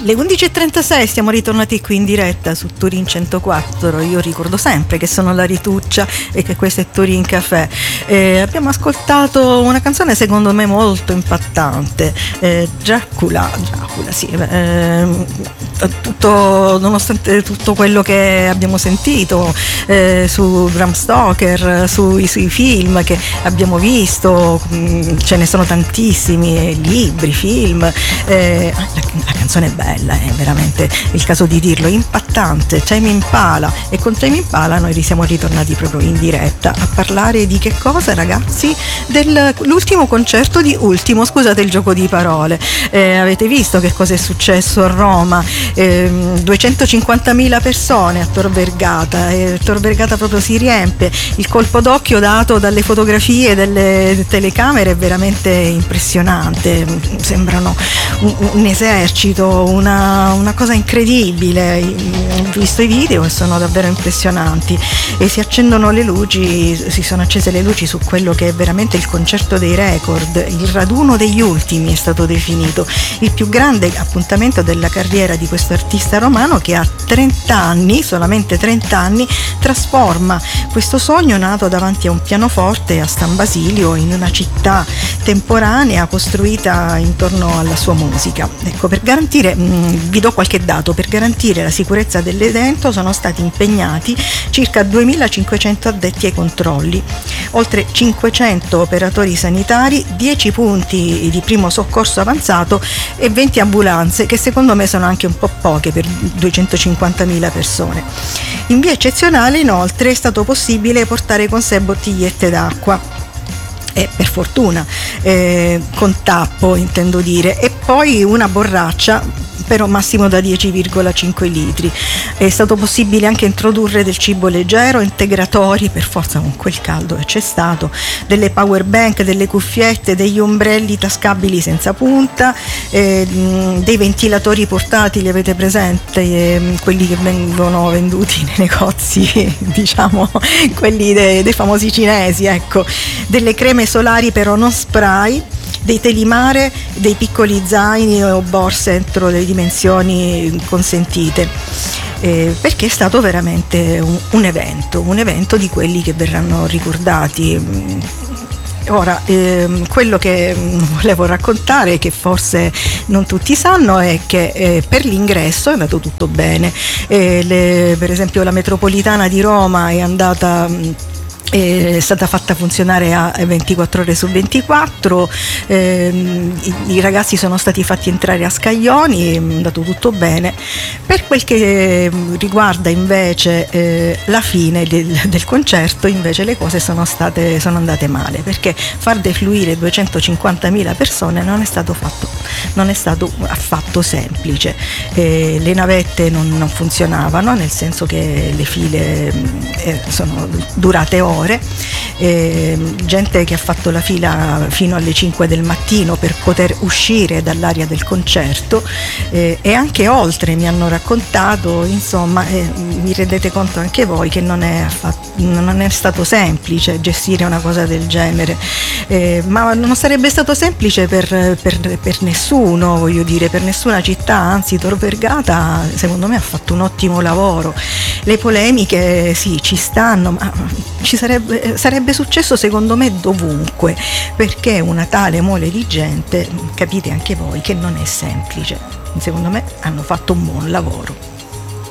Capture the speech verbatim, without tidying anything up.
Le undici e trentasei, stiamo ritornati qui in diretta su Turin centoquattro. Io ricordo sempre che sono la Rituccia e che questo è Turin Café. Eh, abbiamo ascoltato una canzone secondo me molto impattante, eh, Dracula, Dracula sì, eh, tutto, nonostante tutto quello che abbiamo sentito eh, su Bram Stoker, sui, sui film che abbiamo visto, mh, ce ne sono tantissimi, libri, film, eh, la, la canzone è bella. È veramente il caso di dirlo, impattante. Tame Impala, e con Tame Impala noi siamo ritornati proprio in diretta a parlare di che cosa, ragazzi? Dell'ultimo concerto di Ultimo, scusate il gioco di parole. Eh, avete visto che cosa è successo a Roma? Eh, duecentocinquantamila persone a Tor Vergata, e Tor Vergata proprio si riempie. Il colpo d'occhio dato dalle fotografie delle telecamere è veramente impressionante, sembrano un, un esercito, Una, una cosa incredibile. Ho visto i video e sono davvero impressionanti, e si accendono le luci, si sono accese le luci su quello che è veramente il concerto dei record, il raduno degli ultimi è stato definito, il più grande appuntamento della carriera di questo artista romano che a trenta anni, solamente trenta anni, trasforma questo sogno nato davanti a un pianoforte a San Basilio in una città temporanea costruita intorno alla sua musica. Ecco, per garantire vi do qualche dato: per garantire la sicurezza dell'evento sono stati impegnati circa duemilacinquecento addetti ai controlli, oltre cinquecento operatori sanitari, dieci punti di primo soccorso avanzato e venti ambulanze, che secondo me sono anche un po' poche per duecentocinquantamila persone. In via eccezionale, inoltre, è stato possibile portare con sé bottigliette d'acqua, e per fortuna eh, con tappo, intendo dire, e poi una borraccia però massimo da dieci virgola cinque litri. È stato possibile anche introdurre del cibo leggero, integratori, per forza con quel caldo che c'è stato, delle power bank, delle cuffiette, degli ombrelli tascabili senza punta, eh, dei ventilatori portatili, avete presente eh, quelli che vengono venduti nei negozi, diciamo quelli dei, dei famosi cinesi, ecco, delle creme solari però non spray, dei telimare, dei piccoli zaini o borse entro le dimensioni consentite, eh, perché è stato veramente un, un evento, un evento di quelli che verranno ricordati. Ora, ehm, quello che volevo raccontare, che forse non tutti sanno, è che eh, per l'ingresso è andato tutto bene. Eh, le, per esempio la metropolitana di Roma è andata... è stata fatta funzionare a ventiquattro ore su ventiquattro, ehm, i, i ragazzi sono stati fatti entrare a scaglioni, è andato tutto bene. Per quel che riguarda invece eh, la fine del, del concerto, invece le cose sono state sono andate male, perché far defluire duecentocinquantamila persone non è stato fatto non è stato affatto semplice. Eh, le navette non, non funzionavano, nel senso che le file eh, sono durate ore. Eh, gente che ha fatto la fila fino alle cinque del mattino per poter uscire dall'area del concerto, eh, e anche oltre, mi hanno raccontato, insomma, eh, vi rendete conto anche voi che non è, affatto, non è stato semplice gestire una cosa del genere, eh, ma non sarebbe stato semplice per, per, per nessuno, voglio dire, per nessuna città, anzi Tor Vergata secondo me ha fatto un ottimo lavoro. Le polemiche sì, ci stanno, ma ci sarebbe, sarebbe successo secondo me dovunque, perché una tale mole di gente, capite anche voi che non è semplice. Secondo me hanno fatto un buon lavoro.